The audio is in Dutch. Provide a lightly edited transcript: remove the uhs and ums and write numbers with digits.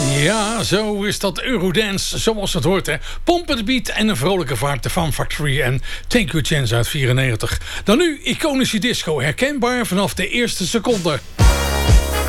Ja, zo is dat Eurodance, zoals het hoort, hè. Pompen de beat en een vrolijke vaart, de Fun Factory en Take Your Chance uit 94. Dan nu iconische disco, herkenbaar vanaf de eerste seconde.